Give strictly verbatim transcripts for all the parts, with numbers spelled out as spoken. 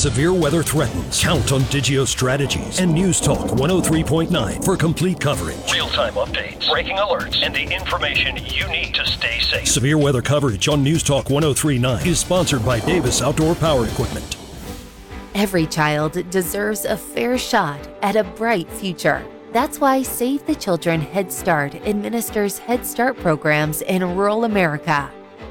severe weather threatens, count on Digio Strategies and News Talk one oh three point nine for complete coverage. Real-time updates, breaking alerts, and the information you need to stay safe. Severe weather coverage on News Talk one oh three point nine is sponsored by Davis Outdoor Power Equipment. Every child deserves a fair shot at a bright future. That's why Save the Children Head Start administers Head Start programs in rural America.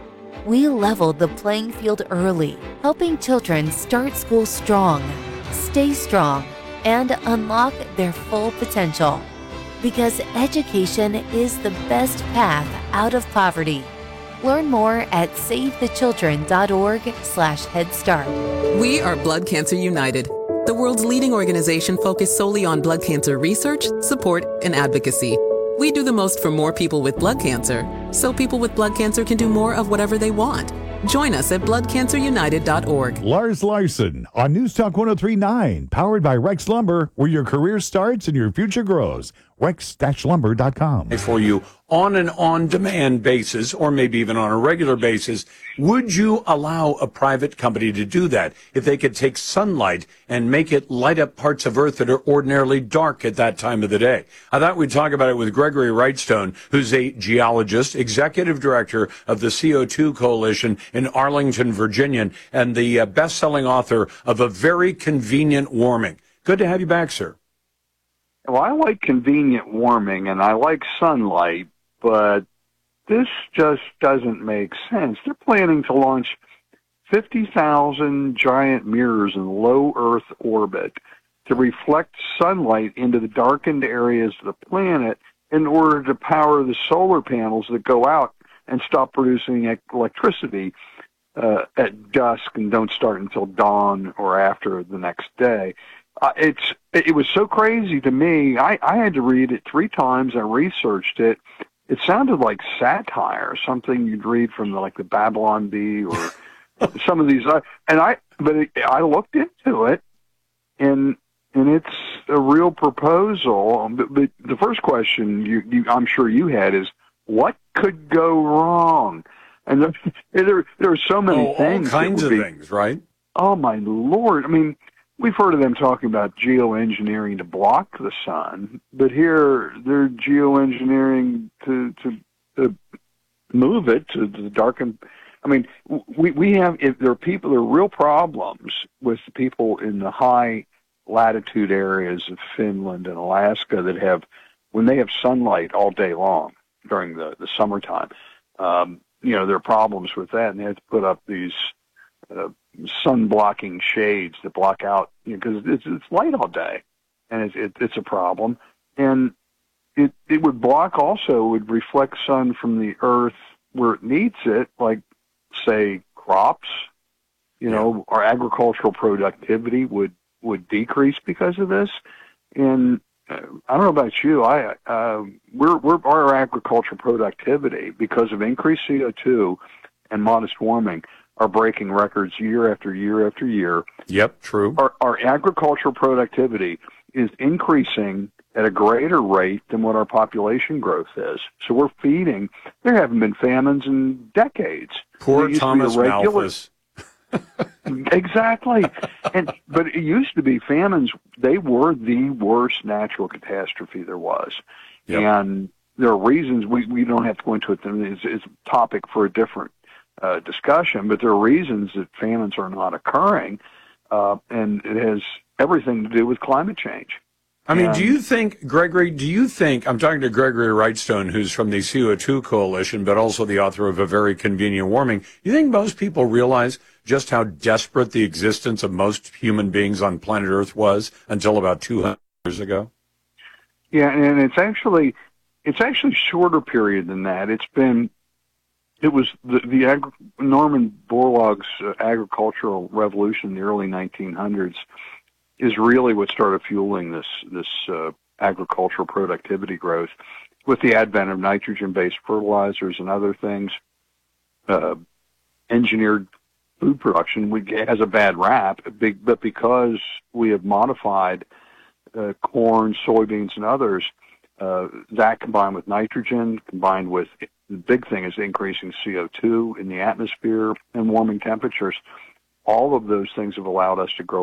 We leveled the playing field early, helping children start school strong, stay strong, and unlock their full potential. Because education is the best path out of poverty. Learn more at savethechildren.org slash Head Start. We are Blood Cancer United, the world's leading organization focused solely on blood cancer research, support, and advocacy. We do the most for more people with blood cancer, so people with blood cancer can do more of whatever they want. Join us at blood cancer united dot org. Lars Larson on News Talk one oh three point nine, powered by Rex Lumber, where your career starts and your future grows. rex dash lumber dot com. For you on an on-demand basis, or maybe even on a regular basis, would you allow a private company to do that if they could take sunlight and make it light up parts of Earth that are ordinarily dark at that time of the day? I thought we'd talk about it with Gregory Wrightstone, who's a geologist, executive director of the C O two Coalition in Arlington, Virginia, and the uh, best-selling author of A Very Convenient Warming. Good to have you back, sir. Well, I like convenient warming, and I like sunlight, but this just doesn't make sense. They're planning to launch fifty thousand giant mirrors in low Earth orbit to reflect sunlight into the darkened areas of the planet in order to power the solar panels that go out and stop producing electricity uh, at dusk and don't start until dawn or after the next day. Uh, it's it was so crazy to me. I, I had to read it three times. I researched it. It sounded like satire, something you'd read from the, like the Babylon Bee or some of these. Uh, and I but it, I looked into it, and and it's a real proposal. But, but the first question you, you I'm sure you had is, what could go wrong? And there there, there are so many oh, things. All kinds of be, things, right? Oh my Lord! I mean, we've heard of them talking about geoengineering to block the sun, but here they're geoengineering to to, to move it to the darken. I mean, we we have if there are people, there are real problems with the people in the high latitude areas of Finland and Alaska that have when they have sunlight all day long during the the summertime. Um, you know, there are problems with that, and they have to put up these uh, sun-blocking shades that block out, you know, because it's, it's light all day, and it's, it, it's a problem. And it it would block also, would reflect sun from the earth where it needs it, like, say, crops, you know, our agricultural productivity would, would decrease because of this. And uh, I don't know about you, I uh, we're, we're our agricultural productivity, because of increased C O two and modest warming, are breaking records year after year after year. Yep, true. Our, our agricultural productivity is increasing at a greater rate than what our population growth is. So we're feeding. There haven't been famines in decades. Poor Thomas Malthus. Exactly. And but it used to be famines. They were the worst natural catastrophe there was. Yep. And there are reasons we, we don't have to go into it. It's, it's a topic for a different Uh, discussion, but there are reasons that famines are not occurring, uh, and it has everything to do with climate change. I mean, and, do you think, Gregory, do you think, I'm talking to Gregory Wrightstone, who's from the C O two Coalition, but also the author of A Very Convenient Warming, do you think most people realize just how desperate the existence of most human beings on planet Earth was until about two hundred years ago? Yeah, and it's actually, it's actually a shorter period than that. It's been It was the, the agri- Norman Borlaug's uh, agricultural revolution in the early nineteen hundreds is really what started fueling this this uh, agricultural productivity growth. With the advent of nitrogen-based fertilizers and other things, uh, engineered food production we, has a bad rap, but because we have modified uh, corn, soybeans, and others, uh, that combined with nitrogen, combined with the big thing is increasing C O two in the atmosphere and warming temperatures. All of those things have allowed us to grow